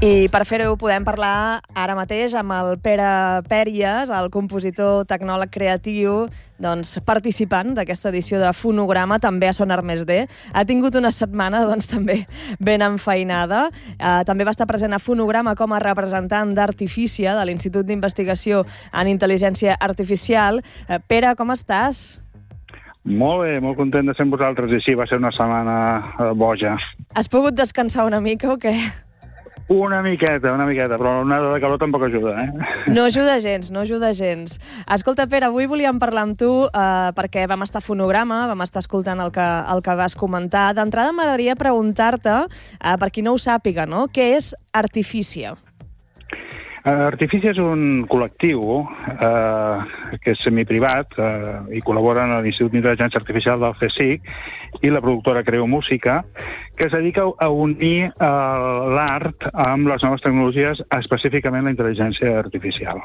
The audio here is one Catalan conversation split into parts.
I per fer-ho podem parlar ara mateix amb el Pere Pèries, el compositor, tecnòleg creatiu, doncs, participant d'aquesta edició de Fonograma, també a Sonar Més D. Ha tingut una setmana també ben enfeinada. També va estar present a Fonograma com a representant d'Artificia, de l'Institut d'Investigació en Intel·ligència Artificial. Pere, com estàs? Molt bé, molt content de ser amb vosaltres. I sí, va ser una setmana boja. Has pogut descansar una mica o què? Una miqueta, però una de calor tampoc ajuda, No ajuda gens. Escolta, Pere, avui volíem parlar amb tu perquè vam estar a Fonograma, vam estar escoltant el que vas comentar. D'entrada m'agradaria preguntar-te, per qui no ho sàpiga, no? Què és Artificia? Artificia és un col·lectiu que és semiprivat i col·labora en l'Institut d'Intel·ligència Artificial del CSIC i la productora Creu Música, que es dedica a unir l'art amb les noves tecnologies, específicament la intel·ligència artificial.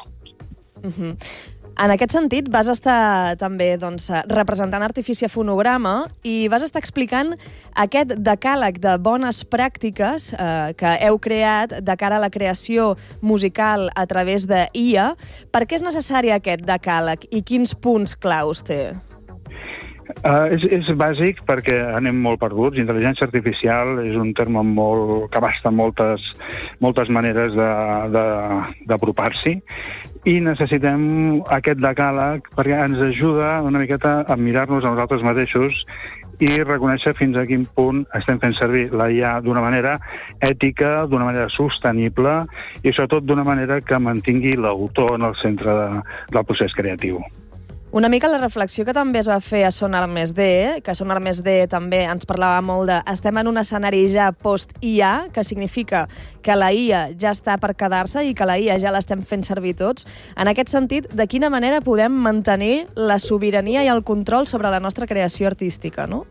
En aquest sentit, vas estar també representant Artificia Fonograma i vas estar explicant aquest decàleg de bones pràctiques que heu creat de cara a la creació musical a través de IA. Per què és necessari aquest decàleg i quins punts claus té? És bàsic perquè anem molt perduts. Intel·ligència artificial és un terme que abasta moltes maneres d'apropar-s'hi i necessitem aquest decàleg perquè ens ajuda una miqueta a mirar-nos a nosaltres mateixos i reconèixer fins a quin punt estem fent servir la IA d'una manera ètica, d'una manera sostenible i sobretot d'una manera que mantingui l'autor en el centre del procés creatiu. Una mica la reflexió que també es va fer a Sonar Més D, que a Sonar Més D també ens parlava molt de estem en un escenari ja post-IA, que significa que la IA ja està per quedar-se i que la IA ja l'estem fent servir tots. En aquest sentit, de quina manera podem mantenir la sobirania i el control sobre la nostra creació artística, no?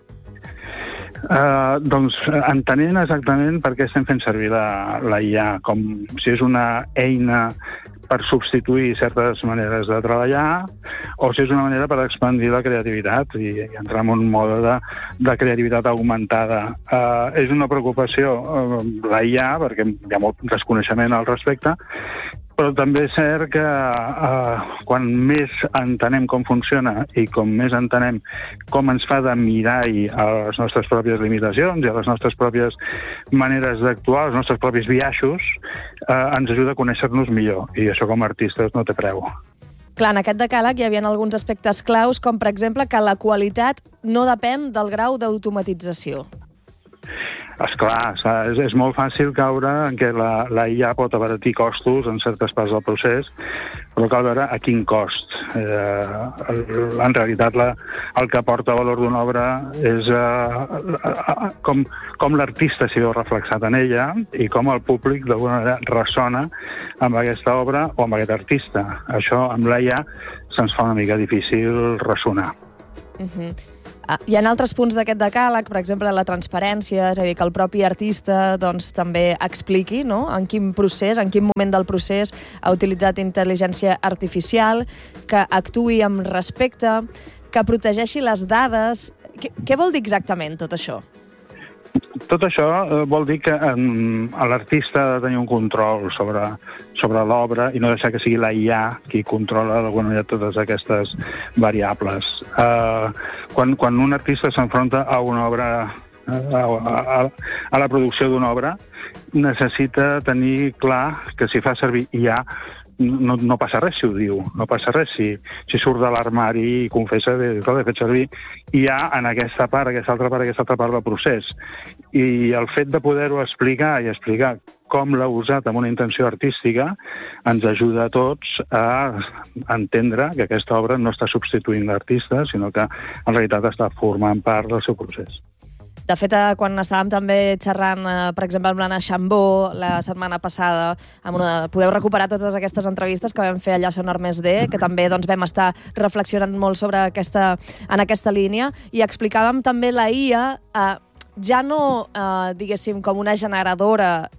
Doncs entenent exactament per què estem fent servir la IA, com si és una eina per substituir certes maneres de treballar o si és una manera per expandir la creativitat i entrar en un mode de creativitat augmentada. És una preocupació la IA, perquè hi ha molt desconeixement al respecte, però també és cert que quan més entenem com funciona i com més entenem com ens fa de mirar a les nostres pròpies limitacions i a les nostres pròpies maneres d'actuar, els nostres propis biaixos, ens ajuda a conèixer-nos millor. I això com a artistes no té preu. Clar, en aquest decàleg hi havia alguns aspectes claus, com per exemple que la qualitat no depèn del grau d'automatització. Esclar, és molt fàcil caure en què la IA pot abaratir costos en certes parts del procés, però cal veure a quin cost. En realitat, el que aporta valor d'una obra és com l'artista s'hi veu reflexat en ella i com el públic d'alguna manera ressona amb aquesta obra o amb aquest artista. Això amb la IA se'ns fa una mica difícil ressonar. Hi ha altres punts d'aquest decàleg, per exemple, la transparència, és a dir, que el propi artista també expliqui en quin procés, en quin moment del procés ha utilitzat intel·ligència artificial, que actuï amb respecte, que protegeixi les dades. Què vol dir exactament tot això? Tot això vol dir que l'artista ha de tenir un control sobre l'obra i no deixar que sigui la IA qui controla d'alguna manera totes aquestes variables. Quan un artista s'enfronta a una obra, a la producció d'una obra, necessita tenir clar que si fa servir IA no passa res si ho diu, no passa res si surt de l'armari i confessa que l'he fet servir IA en aquesta part, aquesta altra part del procés. I el fet de poder-ho explicar i explicar com l'ha usat amb una intenció artística ens ajuda a tots a entendre que aquesta obra no està substituint l'artista, sinó que en realitat està formant part del seu procés. De fet, quan estàvem també xerrant, per exemple, amb l'Anna Xambó la setmana passada, podeu recuperar totes aquestes entrevistes que vam fer allà a Sonar Més D, que també vam estar reflexionant molt sobre en aquesta línia, i explicàvem també la IA ja no, diguéssim, com una generadora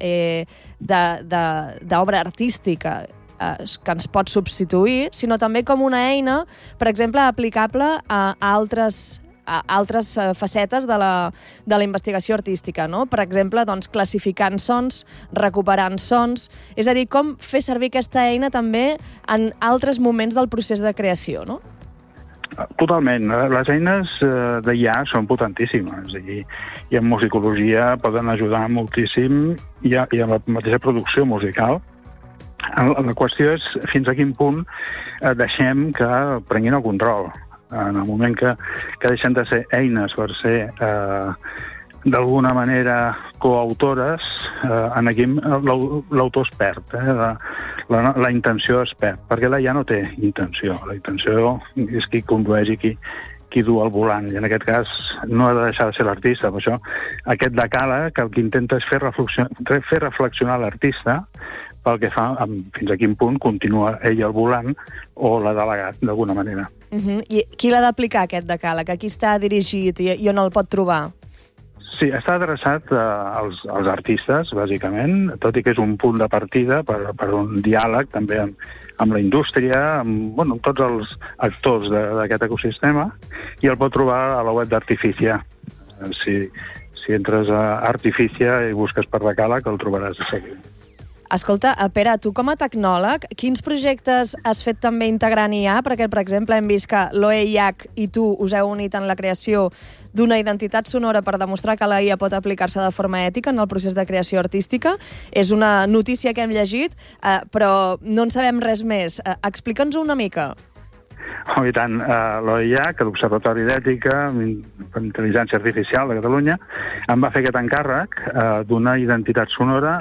d'obra artística que ens pot substituir, sinó també com una eina, per exemple, aplicable a altres altres facetes de la investigació artística, no? Per exemple, doncs, classificant sons, recuperant sons, és a dir, com fer servir aquesta eina també en altres moments del procés de creació, no? Totalment. Les eines d'IA són potentíssimes i en musicologia poden ajudar moltíssim i a la mateixa producció musical. La qüestió és fins a quin punt deixem que prenguin el control. En el moment que deixen de ser eines per ser d'alguna manera coautores, aquí l'autor es perd, la intenció es perd, perquè la IA no té intenció. La intenció és qui condueix i qui du el volant, i en aquest cas no ha de deixar de ser l'artista. Per això aquest decàleg que el que intenta és fer reflexionar l'artista pel que fa fins a quin punt continua ell al volant o l'ha delegat d'alguna manera. I qui l'ha d'aplicar, aquest decàleg? A qui està dirigit i on el pot trobar? Sí, està adreçat als artistes, bàsicament, tot i que és un punt de partida per un diàleg també amb la indústria, amb tots els actors d'aquest ecosistema, i el pot trobar a la web d'Artificia. Si entres a Artificia i busques per decàleg, el trobaràs de seguida. Escolta, Pere, tu com a tecnòleg, quins projectes has fet també integrant IA? Perquè, per exemple, hem vist que l'OEIAC i tu us heu unit en la creació d'una identitat sonora per demostrar que la IA pot aplicar-se de forma ètica en el procés de creació artística. És una notícia que hem llegit, però no en sabem res més. Explica'ns una mica. Oh, i tant. L'OEIAC, l'Observatori d'Ètica per Intel·ligència Artificial de Catalunya, em va fer aquest encàrrec d'una identitat sonora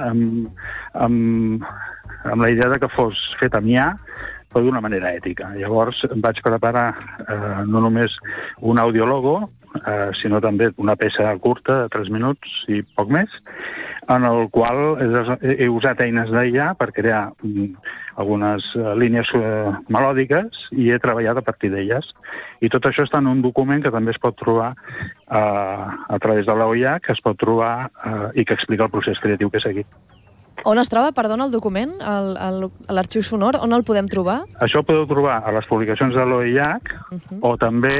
amb la idea de que fos fet amb IA, però d'una manera ètica. Llavors vaig preparar no només un audiologo, sinó també una peça curta de 3 minuts i poc més, en el qual he usat eines d'IA per crear algunes línies melòdiques i he treballat a partir d'elles. I tot això està en un document que també es pot trobar a través de l'OEIAC, que es pot trobar i que explica el procés creatiu que he seguit. On es troba, perdona, el document, l'arxiu sonor? On el podem trobar? Això ho podeu trobar a les publicacions de l'OEIAC o també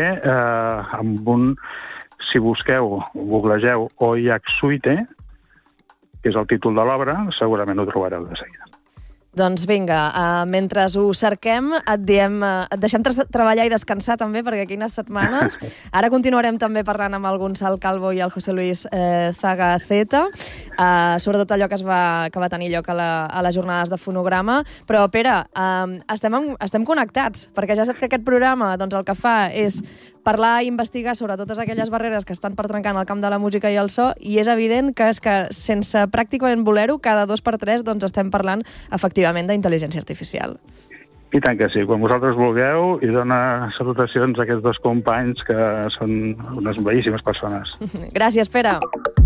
si busqueu, googlegeu OEIAC Suite, que és el títol de l'obra, segurament ho trobareu de seguida. Doncs vinga, mentre ho cerquem, et deixem treballar i descansar també, perquè aquí unes setmanes. Ara continuarem també parlant amb el Gonçal Calvo i el José Luis Zagaceta, sobretot allò que va tenir lloc a les jornades de Fonograma. Però, Pere, estem connectats, perquè ja saps que aquest programa el que fa és parlar i investigar sobre totes aquelles barreres que estan per trencar en el camp de la música i el so, i és evident que sense pràcticament voler-ho, cada 2 per 3 estem parlant efectivament d'intel·ligència artificial. I tant que sí, quan vosaltres vulgueu, i dona salutacions a aquests 2 companys que són unes bellíssimes persones. Gràcies, Pere.